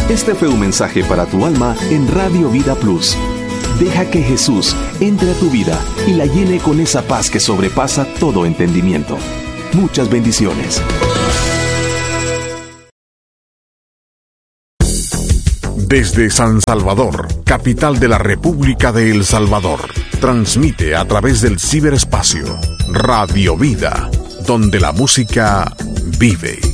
Este fue un mensaje para tu alma en Radio Vida Plus. Deja que Jesús entre a tu vida y la llene con esa paz que sobrepasa todo entendimiento. Muchas bendiciones. Desde San Salvador, capital de la República de El Salvador, transmite a través del ciberespacio Radio Vida, donde la música vive.